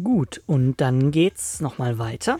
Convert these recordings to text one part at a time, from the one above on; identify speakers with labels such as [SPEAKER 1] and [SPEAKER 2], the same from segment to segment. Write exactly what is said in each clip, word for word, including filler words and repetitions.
[SPEAKER 1] Gut, und dann geht's nochmal weiter,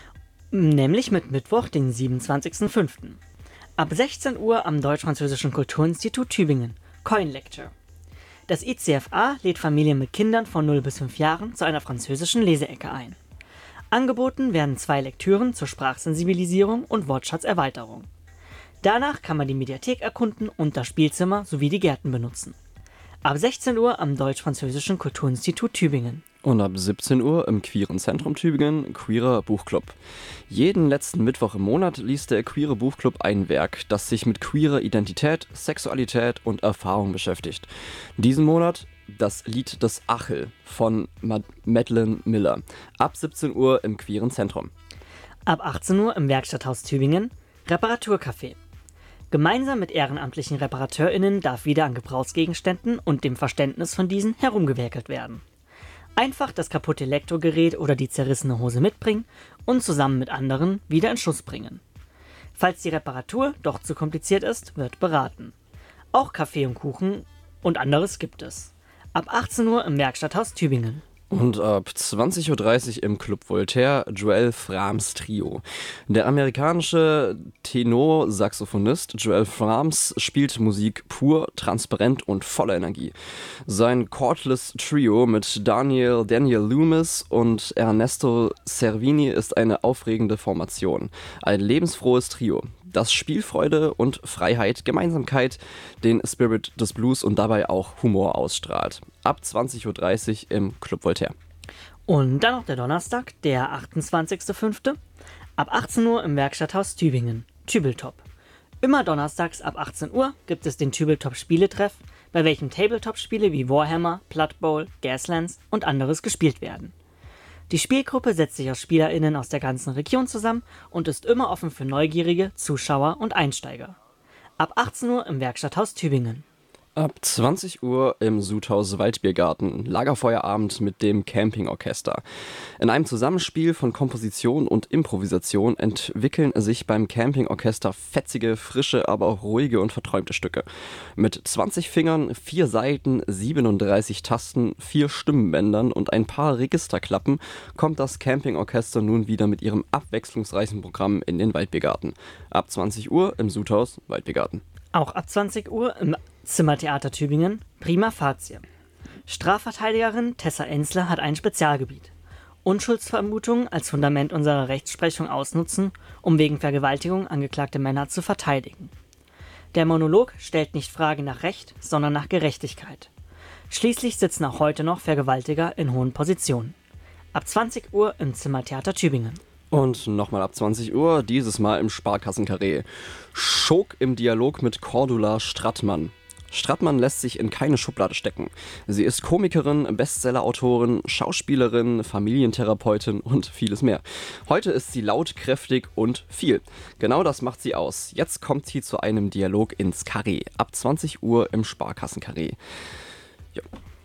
[SPEAKER 1] nämlich mit Mittwoch, den siebenundzwanzigsten fünften Ab sechzehn Uhr am Deutsch-Französischen Kulturinstitut Tübingen. Coin Lecture. Das I C F A lädt Familien mit Kindern von null bis fünf Jahren zu einer französischen Leseecke ein. Angeboten werden zwei Lektüren zur Sprachsensibilisierung und Wortschatzerweiterung. Danach kann man die Mediathek erkunden und das Spielzimmer sowie die Gärten benutzen. Ab sechzehn Uhr am Deutsch-Französischen Kulturinstitut Tübingen.
[SPEAKER 2] Und ab siebzehn Uhr im Queeren Zentrum Tübingen Queerer Buchclub. Jeden letzten Mittwoch im Monat liest der Queere Buchclub ein Werk, das sich mit queerer Identität, Sexualität und Erfahrung beschäftigt. Diesen Monat das Lied des Achill von Mad- Madeleine Miller. Ab siebzehn Uhr im Queeren Zentrum.
[SPEAKER 1] Ab achtzehn Uhr im Werkstatthaus Tübingen Reparaturcafé. Gemeinsam mit ehrenamtlichen ReparateurInnen darf wieder an Gebrauchsgegenständen und dem Verständnis von diesen herumgewerkelt werden. Einfach das kaputte Elektrogerät oder die zerrissene Hose mitbringen und zusammen mit anderen wieder in Schuss bringen. Falls die Reparatur doch zu kompliziert ist, wird beraten. Auch Kaffee und Kuchen und anderes gibt es. Ab achtzehn Uhr im Werkstatthaus Tübingen.
[SPEAKER 2] Und ab zwanzig Uhr dreißig im Club Voltaire Joel Frams Trio. Der amerikanische Tenorsaxophonist Joel Frams spielt Musik pur, transparent und voller Energie. Sein Cordless Trio mit Daniel, Daniel Loomis und Ernesto Cervini ist eine aufregende Formation. Ein lebensfrohes Trio, das Spielfreude und Freiheit, Gemeinsamkeit, den Spirit des Blues und dabei auch Humor ausstrahlt. Ab zwanzig Uhr dreißig im Club Voltaire.
[SPEAKER 1] Und dann noch der Donnerstag, der achtundzwanzigsten fünften Ab achtzehn Uhr im Werkstatthaus Tübingen. Tübeltop. Immer donnerstags ab achtzehn Uhr gibt es den Tübeltop-Spieletreff, bei welchem Tabletop-Spiele wie Warhammer, Blood Bowl, Gaslands und anderes gespielt werden. Die Spielgruppe setzt sich aus SpielerInnen aus der ganzen Region zusammen und ist immer offen für Neugierige, Zuschauer und Einsteiger. Ab achtzehn Uhr im Werkstatthaus Tübingen.
[SPEAKER 2] Ab zwanzig Uhr im Sudhaus Waldbiergarten, Lagerfeuerabend mit dem Campingorchester. In einem Zusammenspiel von Komposition und Improvisation entwickeln sich beim Campingorchester fetzige, frische, aber auch ruhige und verträumte Stücke. Mit zwanzig Fingern, vier Saiten, siebenunddreißig Tasten, vier Stimmbändern und ein paar Registerklappen kommt das Campingorchester nun wieder mit ihrem abwechslungsreichen Programm in den Waldbiergarten. Ab zwanzig Uhr im Sudhaus Waldbiergarten.
[SPEAKER 1] Auch ab zwanzig Uhr im Zimmertheater Tübingen Prima Facie. Strafverteidigerin Tessa Enzler hat ein Spezialgebiet. Unschuldsvermutungen als Fundament unserer Rechtsprechung ausnutzen, um wegen Vergewaltigung angeklagte Männer zu verteidigen. Der Monolog stellt nicht Frage nach Recht, sondern nach Gerechtigkeit. Schließlich sitzen auch heute noch Vergewaltiger in hohen Positionen. Ab zwanzig Uhr im Zimmertheater Tübingen.
[SPEAKER 2] Und nochmal ab zwanzig Uhr, dieses Mal im Sparkassenkarree. Schok im Dialog mit Cordula Strattmann. Strattmann lässt sich in keine Schublade stecken. Sie ist Komikerin, Bestsellerautorin, Schauspielerin, Familientherapeutin und vieles mehr. Heute ist sie laut, kräftig und viel. Genau das macht sie aus. Jetzt kommt sie zu einem Dialog ins Karree. Ab zwanzig Uhr im Sparkassenkarree. Ja.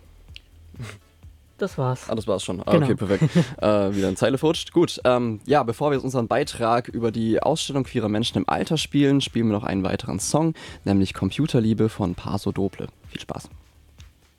[SPEAKER 1] Das war's.
[SPEAKER 2] Ah, das war's schon. Ah,
[SPEAKER 1] Genau.
[SPEAKER 2] Okay, perfekt. äh, wieder eine Zeile verrutscht. Gut, ähm, ja, bevor wir jetzt unseren Beitrag über die Ausstellung queerer Menschen im Alter spielen, spielen wir noch einen weiteren Song, nämlich Computerliebe von Paso Doble. Viel Spaß.